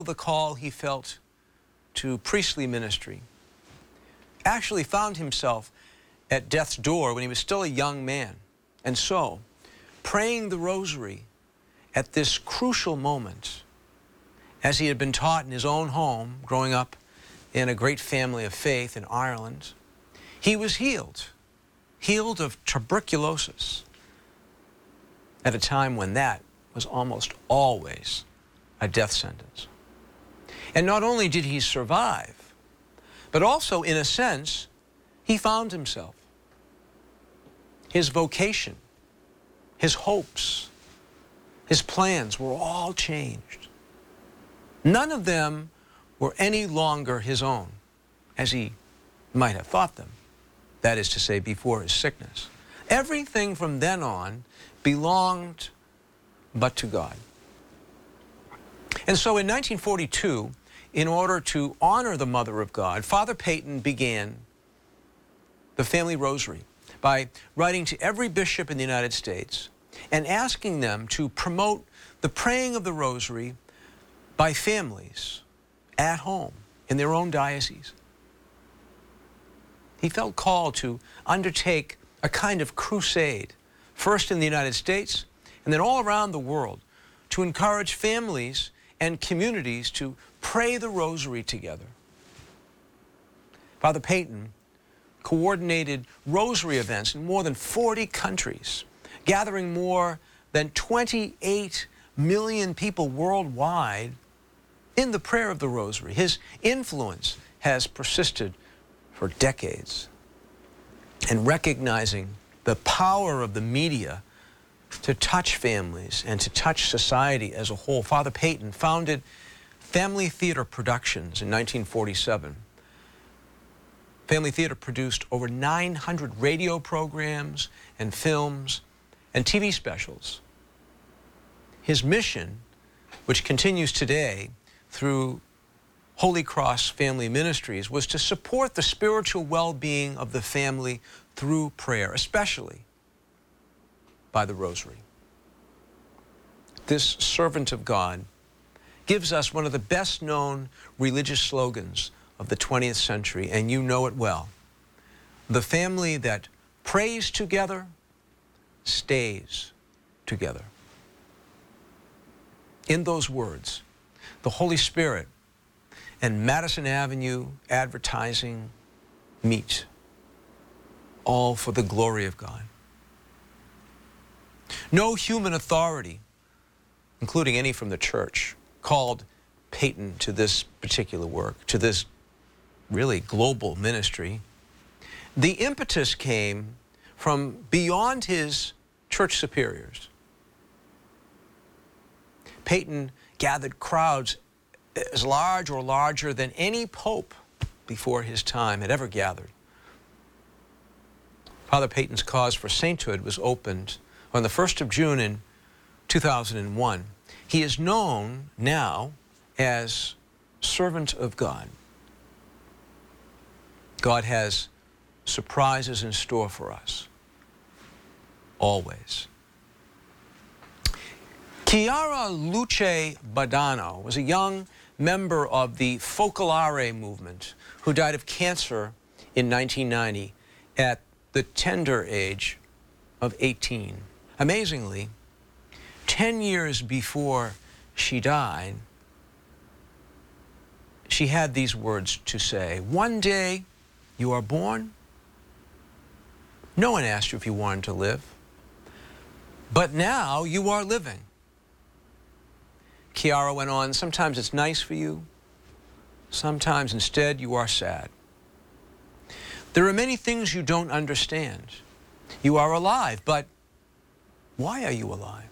the call he felt to priestly ministry, actually found himself at death's door when he was still a young man. And so, praying the rosary at this crucial moment, as he had been taught in his own home, growing up in a great family of faith in Ireland, he was healed of tuberculosis at a time when that was almost always a death sentence. And not only did he survive, but also, in a sense, he found himself. His vocation, his hopes, his plans were all changed. None of them were any longer his own, as he might have thought them. That is to say, before his sickness. Everything from then on belonged but to God. And so in 1942, in order to honor the Mother of God, Father Peyton began the family rosary by writing to every bishop in the United States and asking them to promote the praying of the rosary by families at home in their own diocese. He felt called to undertake a kind of crusade, first in the United States and then all around the world, to encourage families and communities to pray the rosary together. Father Peyton coordinated rosary events in more than 40 countries, gathering more than 28 million people worldwide in the prayer of the rosary. His influence has persisted for decades. And recognizing the power of the media to touch families and to touch society as a whole, Father Peyton founded Family Theater Productions in 1947. Family Theater produced over 900 radio programs and films and TV specials. His mission, which continues today through Holy Cross Family Ministries, was to support the spiritual well-being of the family through prayer, especially by the rosary. This servant of God gives us one of the best-known religious slogans of the 20th century, and you know it well. The family that prays together stays together. In those words, the Holy Spirit and Madison Avenue advertising meet, all for the glory of God. No human authority, including any from the church, called Peyton to this particular work, to this really global ministry. The impetus came from beyond his church superiors. Peyton gathered crowds as large or larger than any pope before his time had ever gathered. Father Peyton's cause for sainthood was opened on the 1st of June in 2001. He is known now as Servant of God. God has surprises in store for us, always. Chiara Luce Badano was a young member of the Focolare movement who died of cancer in 1990 at the tender age of 18. Amazingly, 10 years before she died, she had these words to say: "One day you are born. No one asked you if you wanted to live, but now you are living." Chiara went on, "Sometimes it's nice for you. Sometimes instead you are sad. There are many things you don't understand. You are alive, but why are you alive?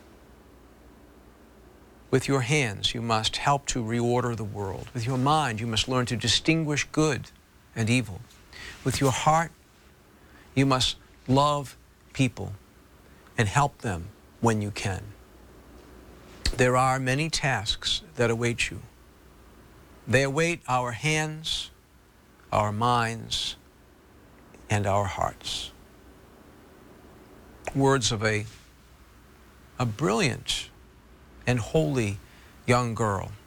With your hands, you must help to reorder the world. With your mind, you must learn to distinguish good and evil. With your heart, you must love people and help them when you can. There are many tasks that await you. They await our hands, our minds, and our hearts." Words of a brilliant and holy young girl